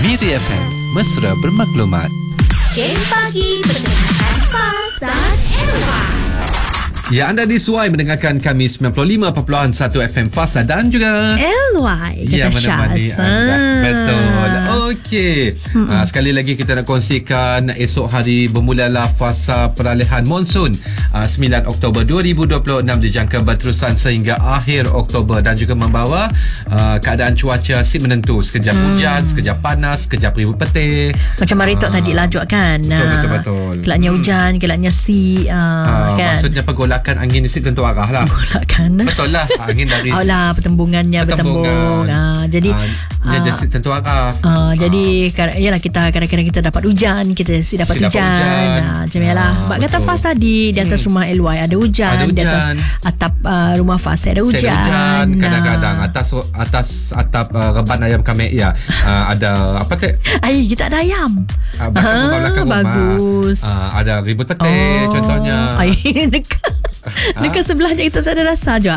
Miri FM, mesra bermaklumat. Geng Pagi berdengarkan Faz dan Elwa. Ya, anda disuai mendengarkan kami 95.1 FM Fasa dan juga LY ya, kata menemani Syaz. anda. Betul. Okey. Sekali lagi kita nak kongsikan esok hari bermulalah fasa peralihan monsun 9 Oktober 2026 dijangka berterusan sehingga akhir Oktober dan juga membawa keadaan cuaca si menentu. Sekejap hujan, sekejap panas, sekejap ribut petir. Macam Maritok tadi lajuk kan. Betul. Kelaknya hujan, kelaknya kan. Maksudnya pergolakan angin ni tentu arah lah. Pergolakan. Betul lah. Angin dari pertembungannya bertembung. Jadi dia tentu arah. Jadi yalah, kita kadang-kadang kita dapat hujan, kita dapat hujan. Macam yalah. Bak kata Faz tadi, di atas rumah LY ada hujan, di atas atap rumah Faz ada hujan. Kadang-kadang atas atap reban ayam kami ada apa tu? Kita ada ayam. Belakang rumah. Bagus. Ada ribut petir contohnya. Dekat sebelahnya kita ada rasa je.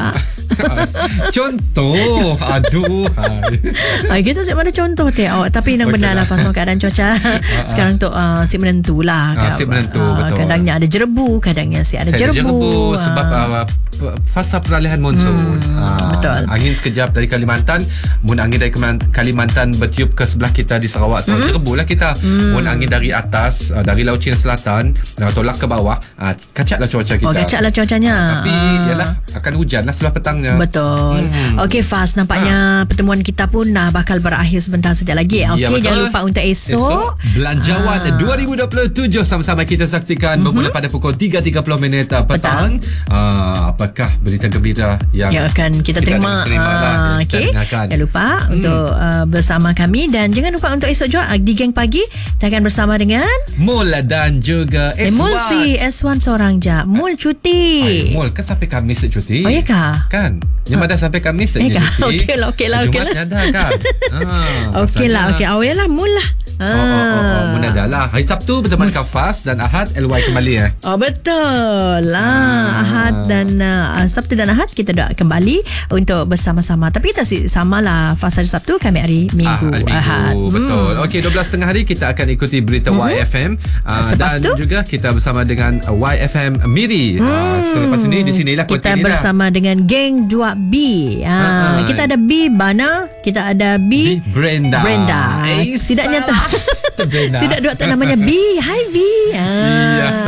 Contoh. Aduh. Kita siap ada contoh tapi yang benar lah fasal keadaan cuaca sekarang tu si menentu lah. Si menentu, betul. Kadangnya ada jerebu, kadangnya ada jerebu. Sebab fasa peralihan monsun. Betul. Angin sekejap dari Kalimantan, mun angin dari Kalimantan bertiup ke sebelah kita di Sarawak tu, jerebu lah kita. Mun angin dari atas, dari Laut Cina Selatan tolak ke bawah, kacaklah cuaca kita. Kacaklah cuacanya. Tapi yalah, akan hujan lah sebelah petangnya. Betul. Okey Faz, nampaknya pertemuan kita pun bakal berakhir sebentar saja lagi. Okey, jangan lupa untuk esok Belanjawan 2027 sama-sama kita saksikan bermula pada pukul 3.30 petang. Apakah berita gembira yang akan kita terima lah, okey. Jangan lupa untuk bersama kami dan jangan lupa untuk esok juga di Geng Pagi kita akan bersama dengan Mul dan juga S1. Mul si S1 seorang je. Mul cuti. Mul kan sampai Khamis cuti. Oh ya kah? Kan. Yang ada sampai Khamis cuti. Okey lah. Jumatnya ada kan. Okey lah. Okey lah Mul lah. Mula dah lah. Hari Sabtu berteman Faz dan Ahad LY kembali betul lah. Ahad dan Sabtu dan Ahad kita dah kembali untuk bersama-sama. Tapi kita samalah Faz hari Sabtu, kami hari Minggu. Ahad. Betul. Okey, 12.30 hari kita akan ikuti berita YFM dan juga kita bersama dengan YFM Miri. Selepas ini di sinilah kita bersama dengan geng 2B. Kita ada B Bana, kita ada B Brenda. Sidaknya Sidak dua tak namanya B. Hi B.